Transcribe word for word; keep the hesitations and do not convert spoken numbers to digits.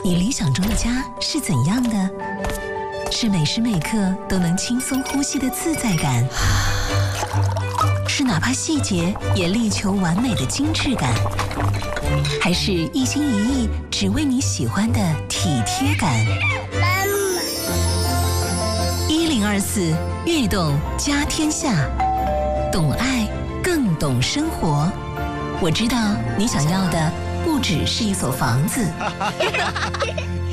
你理想中的家是怎样的？是每时每刻都能轻松呼吸的自在感，是哪怕细节也力求完美的精致感，还是一心一意只为你喜欢的体贴感？一零二四悦动家天下，懂爱更懂生活。我知道你想要的不只是一所房子。